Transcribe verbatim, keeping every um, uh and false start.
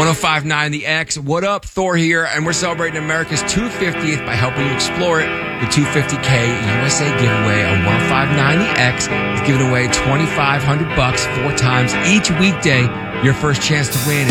ten fifty-nine The X. What up, Thor here, and we're celebrating America's two hundred fiftieth by helping you explore it. The two hundred fifty K U S A giveaway on ten fifty-nine The X is giving away twenty-five hundred bucks four times each weekday. Your first chance to win